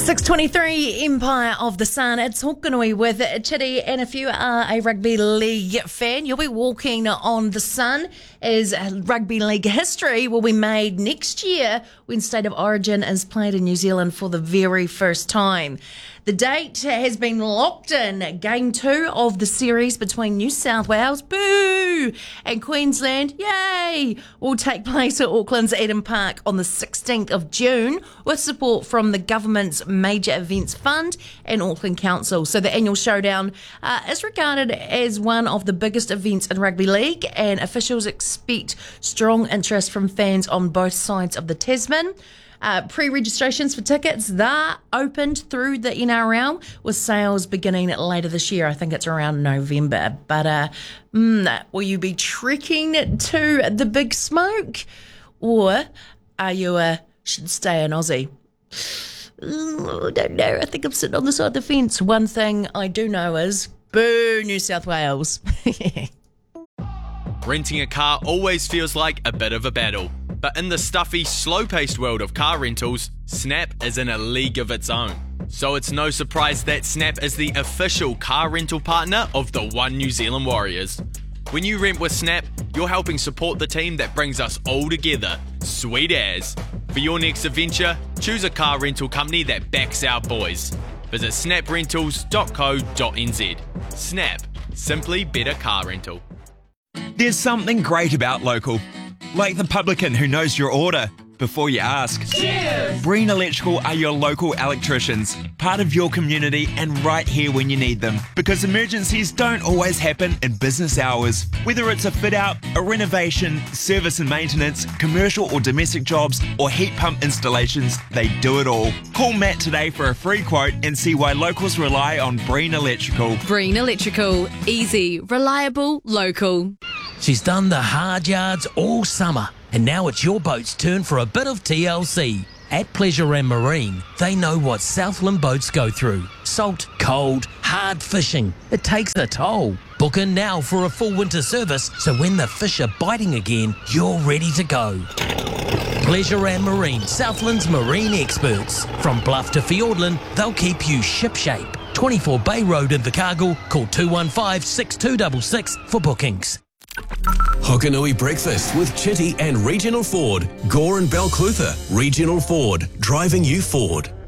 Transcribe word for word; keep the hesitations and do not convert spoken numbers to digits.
six twenty-three, Empire of the Sun. It's Hokanui with Chitty, and if you are a rugby league fan, you'll be walking on the sun as rugby league history will be made next year when State of Origin is played in New Zealand for the very first time. The date has been locked in. Game two of the series between New South Wales, boo, and Queensland, yay, will take place at Auckland's Eden Park on the sixteenth of June with support from the government's Major Events Fund and Auckland Council. So the annual showdown uh, is regarded as one of the biggest events in rugby league, and officials expect strong interest from fans on both sides of the Tasman. Uh, pre-registrations for tickets, they're opened through the N R L with sales beginning later this year. I think it's around November. But uh, mm, will you be trekking to the big smoke? Or are you a should stay in Aussie? I don't know. I think I'm sitting on the side of the fence. One thing I do know is boo, New South Wales. Renting a car always feels like a bit of a battle. But in the stuffy, slow-paced world of car rentals, Snap is in a league of its own. So it's no surprise that Snap is the official car rental partner of the One New Zealand Warriors. When you rent with Snap, you're helping support the team that brings us all together. Sweet as. For your next adventure, choose a car rental company that backs our boys. Visit snap rentals dot co dot n z. Snap. Simply better car rental. There's something great about local. Like the publican who knows your order before you ask. Cheers! Breen Electrical are your local electricians, part of your community and right here when you need them. Because emergencies don't always happen in business hours. Whether it's a fit out, a renovation, service and maintenance, commercial or domestic jobs, or heat pump installations, they do it all. Call Matt today for a free quote and see why locals rely on Breen Electrical. Breen Electrical. Easy, reliable, local. She's done the hard yards all summer, and now it's your boat's turn for a bit of T L C. At Pleasure and Marine, they know what Southland boats go through. Salt, cold, hard fishing. It takes a toll. Book in now for a full winter service, so when the fish are biting again, you're ready to go. Pleasure and Marine, Southland's marine experts. From Bluff to Fiordland, they'll keep you shipshape. twenty-four Bay Road in Invercargill. Call two one five, six two six six for bookings. Hokanui Breakfast with Chitty and Regional Ford. Gore and Balclutha. Regional Ford. Driving you forward.